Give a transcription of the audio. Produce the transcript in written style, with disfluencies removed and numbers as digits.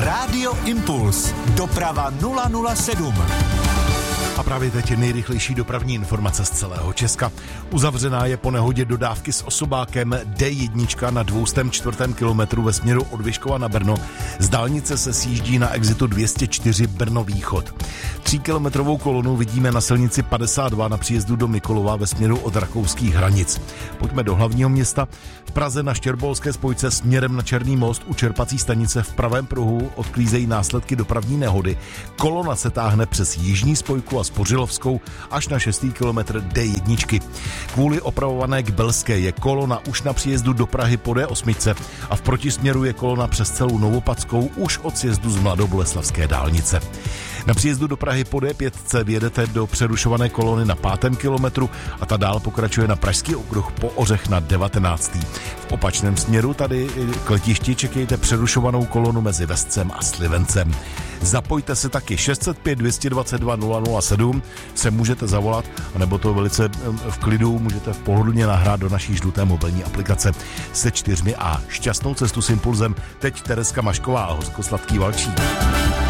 Rádio Impuls. Doprava 007. A právě teď je nejrychlejší dopravní informace z celého Česka. Uzavřená je po nehodě dodávky s osobákem D1 na 204. kilometru ve směru od Vyškova na Brno. Z dálnice se sjíždí na exitu 204 Brno východ. 3kilometrovou kolonu vidíme na silnici 52 na příjezdu do Mikulova ve směru od rakouských hranic. Pojďme do hlavního města. V Praze na Štěrbolské spojce směrem na Černý most u čerpací stanice v pravém pruhu odklízejí následky dopravní nehody. Kolona se táhne přes jižní spojku a Spořilovskou až na 6. kilometr D1. Kvůli opravované k Belské je kolona už na příjezdu do Prahy po D8 a v protisměru je kolona přes celou Novopadskou už od sjezdu z Mladoboleslavské dálnice. Na příjezdu do Prahy po D5 vjedete do přerušované kolony na 5. kilometru a ta dál pokračuje na Pražský okruh po Ořech na 19. V opačném směru tady k letišti čekejte přerušovanou kolonu mezi Vescem a Slivencem. Zapojte se taky 605 222 007, se můžete zavolat, anebo to velice v klidu můžete v pohodlně nahrát do naší žluté mobilní aplikace se 4 a šťastnou cestu s Impulzem. Teď Tereska Mašková a Hořkosladký Valčík.